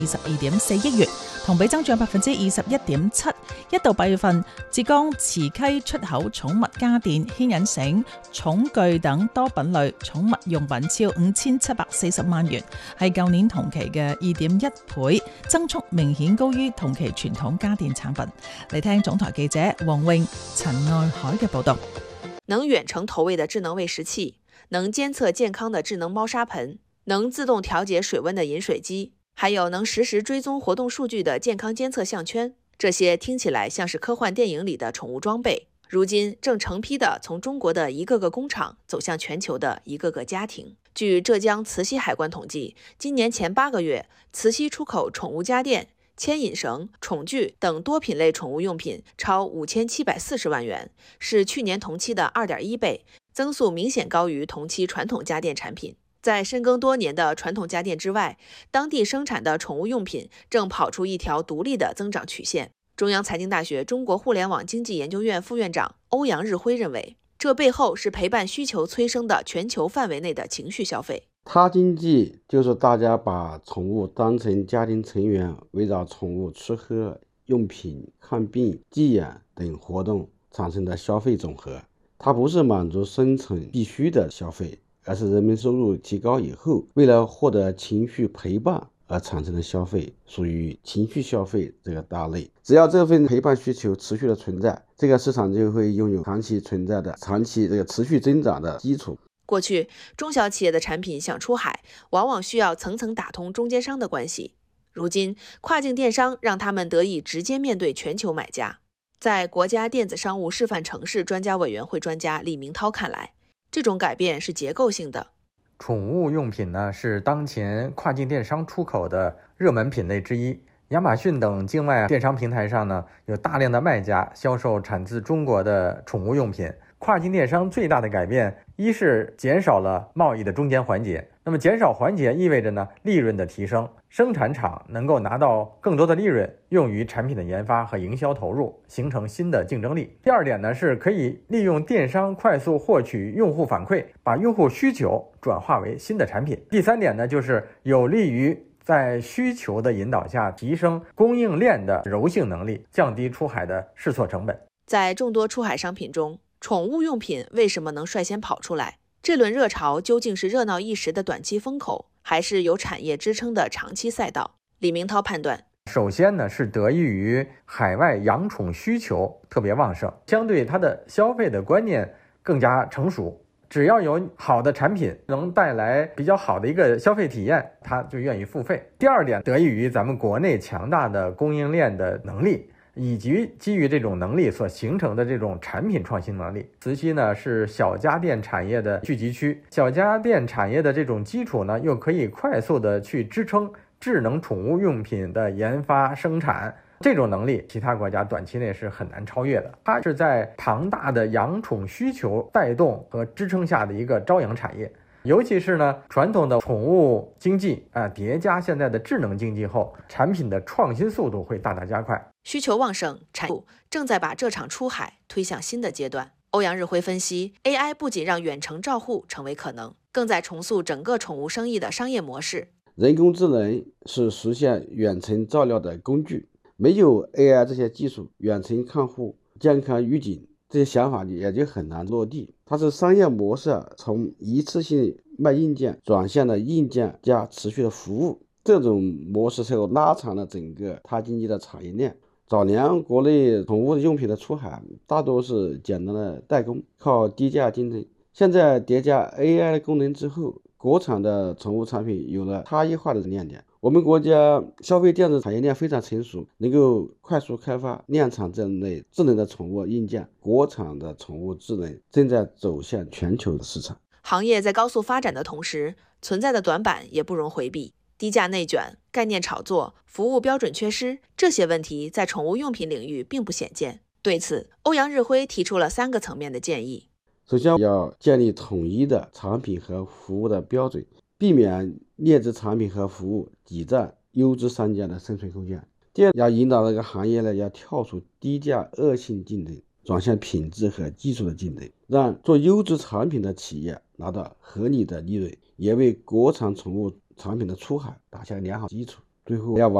22.4億元，同比增長21.7%。一到8月份，浙江慈溪出口寵物家電、牽引繩、寵具等多品類寵物用品超5740萬元，係舊年同期嘅2.1倍，增速明顯高於同期傳統家電產品。嚟聽總台記者黃穎、陳愛海嘅報道。 能遠程投餵的智能餵食器，能監測健康的智能貓砂盆，能自動調節水溫的飲水機，還有能實時追蹤活動數據的健康監測項圈。這些聽起來像是科幻電影裡的寵物裝備，如今正成批的從中國的一個個工廠走向全球的一個個家庭。據浙江慈溪海關統計，今年前8個月，慈溪出口寵物家電、牽引繩、寵具等多品類寵物用品超5740萬元，是去年同期的2.1倍，增速明顯高於同期傳統家電產品。在深耕多年的傳統家電之外，當地生產的寵物用品正跑出一條獨立的增長曲線。中央財經大學中國互聯網經濟研究院副院長歐陽日輝認為，這背後是陪伴需求催生的全球範圍內的情緒消費。 他經濟就是大家把寵物當成家庭成員，圍繞寵物吃喝、用品、看病、寄養等活動產生的消費總和。它不是滿足生存必須的消費，而是人民收入提高以後，為了獲得情緒陪伴而產生的消費，屬於情緒消費這個大類。只要這份陪伴需求持續的存在，這個市場就會擁有長期存在的、長期這個持續增長的基礎。 過去，中小企業的產品想出海，往往需要層層打通中間商的關係。如今，跨境電商讓他們得以直接面對全球買家。在國家電子商務示範城市專家委員會專家李明濤看來，這種改變是結構性的。 寵物用品呢，是當前跨境電商出口的熱門品類之一。亞馬遜等境外電商平台上呢，有大量的賣家銷售產自中國的寵物用品。跨境電商最大的改變，一是減少了貿易的中間環節，那麼減少環節意味着呢，利潤的提升，生產廠能夠拿到更多的利潤，用於產品的研發和營銷投入，形成新的競爭力。第二點呢，是可以利用電商快速獲取用戶反饋，把用戶需求轉化為新的產品。第三點呢，就是有利於在需求的引導下，提升供應鏈的柔性能力，降低出海的試錯成本。 在眾多出海商品中，寵物用品為什麼能率先跑出來？這輪熱潮究竟是熱鬧一時的短期風口，還是有產業支撐的長期賽道？李明濤判斷， 首先呢，是得益於海外養寵需求特別旺盛，相對它的消費的觀念更加成熟。只要有好的產品能帶來比較好的一個消費體驗，它就願意付費。第二點，得益於咱們國內強大的供應鏈的能力，以及基於這種能力所形成的這種產品創新能力。慈溪呢是小家電產業的聚集區，小家電產業的這種基礎呢，又可以快速的去支撐智能寵物用品的研發生產。這種能力，其他國家短期內是很難超越的。它是在龐大的養寵需求帶動和支撐下的一個朝陽產業。尤其是呢，傳統的寵物經濟疊加現在的智能經濟後，產品的創新速度會大大加快。 需求旺盛，產業正在把這場出海推向新的階段。歐陽日輝分析 ，AI 不僅讓遠程照護成為可能，更在重塑整個寵物生意的商業模式。 人工智能是實現遠程照料的工具，沒有 AI 這些技術，遠程看護、健康預警這些想法也就很難落地。它是商業模式從一次性賣硬件轉向了硬件加持續的服務，這種模式才拉長了整個它經濟的產業鏈。早年國內寵物用品的出海大多是簡單的代工，靠低價競爭。現在疊加 AI 的功能之後，國產的寵物產品有了差異化的亮點。我們國家消費電子產業鏈非常成熟，能夠快速開發量產這類智能的寵物硬件。國產的寵物智能正在走向全球的市場。 行業在高速發展的同時，存在的短板也不容回避。低價內卷、概念炒作、服務標準缺失，這些問題在寵物用品領域並不鮮見。對此，歐陽日輝提出了3個層面的建議。 首先要建立統一的產品和服務的標準，避免劣質產品和服務擠占優質商家的生存空間。第二，要引導這個行業呢，要跳出低價惡性競爭，轉向品質和技術的競爭，讓做優質產品的企業拿到合理的利潤，也為國產寵物產品的出海打下良好基礎。 最后要往